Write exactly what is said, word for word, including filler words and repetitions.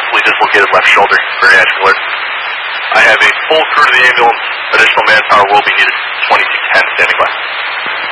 possibly dislocated left shoulder. Very urgent alert. I have a full crew to the ambulance. Additional manpower will be needed. twenty-two ten standing by.